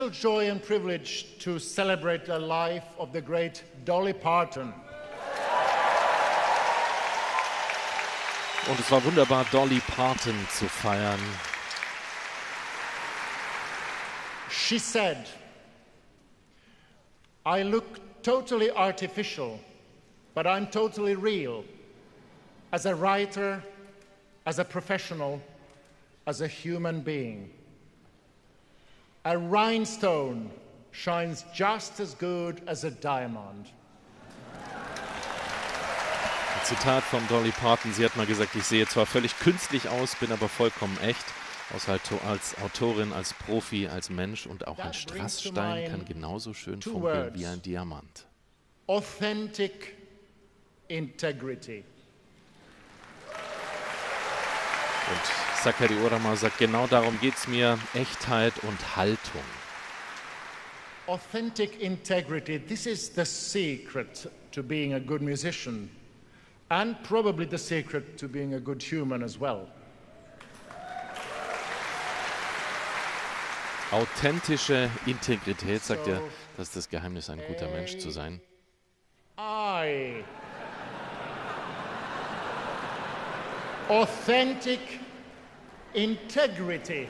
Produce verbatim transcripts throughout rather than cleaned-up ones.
Joy and privilege to celebrate the life of the great Dolly Parton. Und es war wunderbar, Dolly Parton zu feiern. She said, "I look totally artificial, but I'm totally real. As a writer, as a professional, as a human being. A rhinestone shines just as good as a diamond." Ein Zitat von Dolly Parton. Sie hat mal gesagt, ich sehe zwar völlig künstlich aus, bin aber vollkommen echt. Als Autorin, als Profi, als Mensch, und auch ein Strassstein kann genauso schön funkeln wie ein Diamant. Authentic integrity. Und Sakari Orama sagt, genau darum geht es mir, Echtheit und Haltung. Authentic integrity, this is the secret to being a good musician and probably the secret to being a good human as well. Authentische Integrität, sagt er, das ist das Geheimnis, ein guter Mensch zu sein. I. Authentic integrity.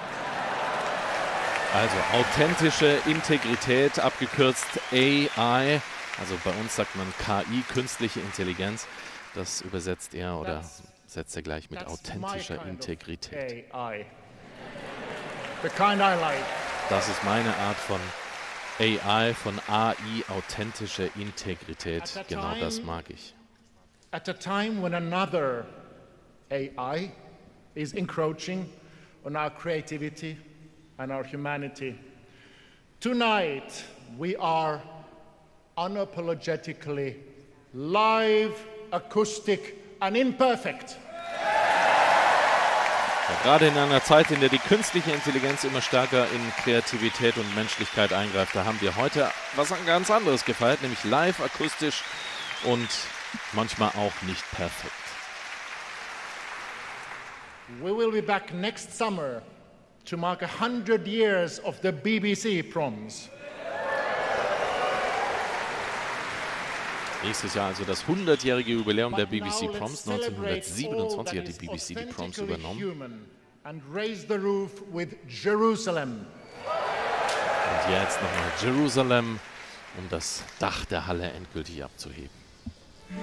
Also authentische Integrität, abgekürzt A I. Also bei uns sagt man K I, künstliche Intelligenz. Das übersetzt er oder setzt er gleich mit authentischer Integrität. The kind I like. Das ist meine Art von A I, von A I, authentische Integrität. Genau das mag ich. At a time when another A I is encroaching on our creativity and our humanity, tonight we are unapologetically live, acoustic and imperfect. Ja, gerade in einer Zeit, in der die künstliche Intelligenz immer stärker in Kreativität und Menschlichkeit eingreift, da haben wir heute was ganz anderes gefeiert, nämlich live, akustisch und manchmal auch nicht perfekt. We will be back next summer to mark a hundred years of the B B C Proms. Nächstes Jahr also das hundertjährige Jubiläum der B B C Proms. neunzehnhundertsiebenundzwanzig hat die B B C die Proms übernommen. And raise the roof with Jerusalem. Und jetzt nochmal Jerusalem, um das Dach der Halle endgültig abzuheben.